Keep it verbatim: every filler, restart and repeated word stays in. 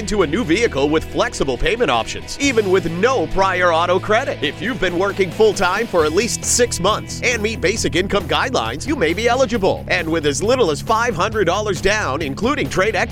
into a new vehicle with flexible payment options, even with no prior auto credit. If you've been working full-time for at least six months and meet basic income guidelines, you may be eligible. And with as little as five hundred dollars down, including trade equity,